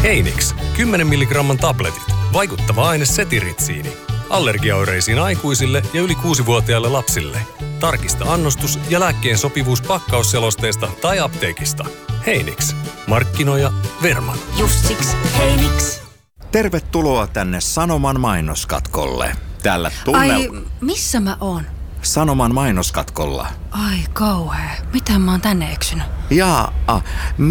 Heinix, 10 milligramman tabletit. Vaikuttava aine setiritsiini. Allergiaoireisiin aikuisille ja yli 6-vuotiaille lapsille. Tarkista annostus ja lääkkeen sopivuus pakkausselosteesta tai apteekista. Heinix. Markkinoija Verman. Just siksi Heinix. Tervetuloa tänne Sanoman mainoskatkolle. Täällä Ai, missä mä oon? Sanoman mainoskatkolla. Ai kauhea. Miten mä oon tänne eksynyt? Jaa,